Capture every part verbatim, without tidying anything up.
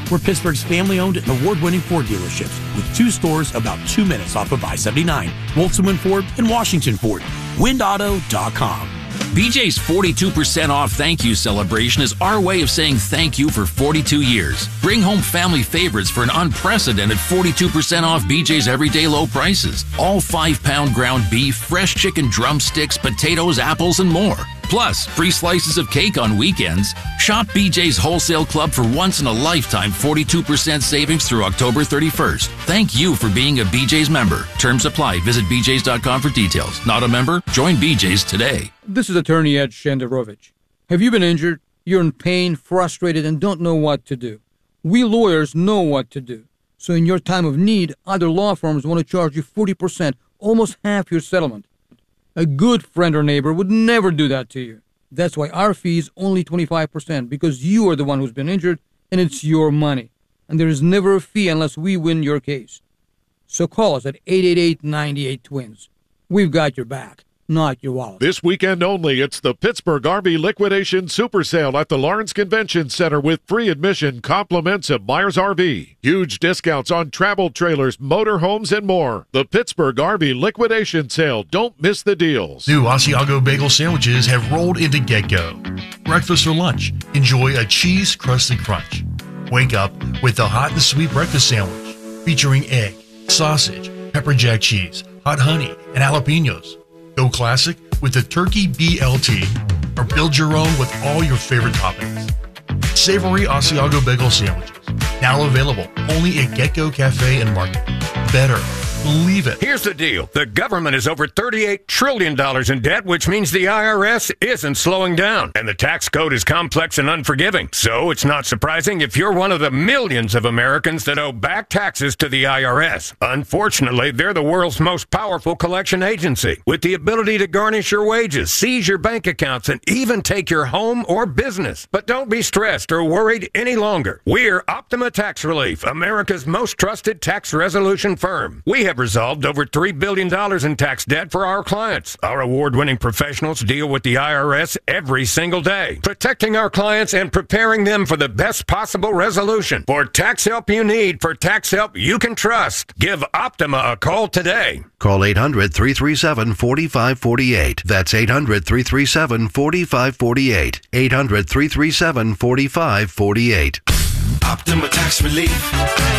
We're Pittsburgh's family-owned and award-winning Ford dealerships with two stores about two minutes off of I seventy-nine, Wolfson Ford and Washington Ford. wind auto dot com. B J's forty-two percent off thank you celebration is our way of saying thank you for forty-two years. Bring home family favorites for an unprecedented forty-two percent off B J's everyday low prices. All five-pound ground beef, fresh chicken drumsticks, potatoes, apples, and more. Plus, free slices of cake on weekends. Shop B J's Wholesale Club for once-in-a-lifetime forty-two percent savings through October thirty-first. Thank you for being a B J's member. Terms apply. Visit b j's dot com for details. Not a member? Join B J's today. This is attorney Ed Shenderovich. Have you been injured? You're in pain, frustrated, and don't know what to do. We lawyers know what to do. So in your time of need, other law firms want to charge you forty percent, almost half your settlement. A good friend or neighbor would never do that to you. That's why our fee is only twenty-five percent, because you are the one who's been injured, and it's your money. And there is never a fee unless we win your case. So call us at eight eight eight, nine eight, twins. We've got your back, not your wallet. This weekend only, it's the Pittsburgh R V Liquidation Super Sale at the Lawrence Convention Center with free admission, compliments of Myers R V. Huge discounts on travel trailers, motorhomes, and more. The Pittsburgh R V Liquidation Sale. Don't miss the deals. New Asiago bagel sandwiches have rolled into Get-Go. Breakfast or lunch, enjoy a cheese-crusted crunch. Wake up with the hot and sweet breakfast sandwich featuring egg, sausage, pepper jack cheese, hot honey, and jalapenos. Go classic with the turkey B L T, or build your own with all your favorite toppings. Savory Asiago bagel sandwiches, now available only at Get-Go Cafe and Market. Better. Believe it. Here's the deal. The government is over thirty-eight trillion dollars in debt, which means the I R S isn't slowing down. And the tax code is complex and unforgiving. So it's not surprising if you're one of the millions of Americans that owe back taxes to the I R S. Unfortunately, they're the world's most powerful collection agency, with the ability to garnish your wages, seize your bank accounts, and even take your home or business. But don't be stressed or worried any longer. We're Optima Tax Relief, America's most trusted tax resolution firm. We have resolved over three billion dollars in tax debt for our clients. Our award-winning professionals deal with the I R S every single day, protecting our clients and preparing them for the best possible resolution. For tax help you need, for tax help you can trust, give Optima a call today. Call eight hundred, three three seven, four five four eight. That's eight hundred, three three seven, four five four eight. eight hundred, three three seven, four five four eight. Optima Tax Relief.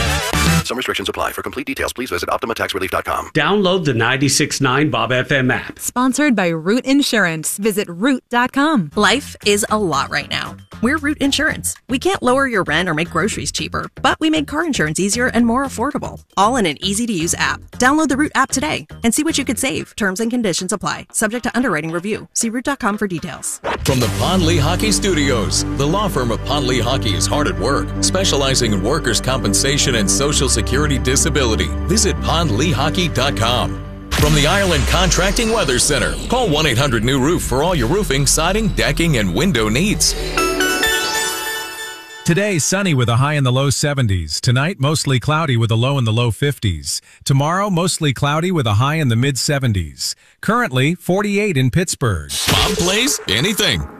Some restrictions apply. For complete details, please visit optima tax relief dot com. Download the ninety-six point nine Bob F M app. Sponsored by Root Insurance. Visit root dot com. Life is a lot right now. We're Root Insurance. We can't lower your rent or make groceries cheaper, but we make car insurance easier and more affordable. All in an easy-to-use app. Download the Root app today and see what you could save. Terms and conditions apply. Subject to underwriting review. See root dot com for details. From the Pond Lee Hockey Studios, the law firm of Pond Lee Hockey is hard at work, specializing in workers' compensation and Social Security disability. Visit pond lee hockey dot com. From the Ireland Contracting Weather Center, call one eight hundred new roof for all your roofing, siding, decking, and window needs. Today, sunny with a high in the low seventies. Tonight, mostly cloudy with a low in the low fifties. Tomorrow, mostly cloudy with a high in the mid seventies. Currently, forty-eight in Pittsburgh. Bob plays anything.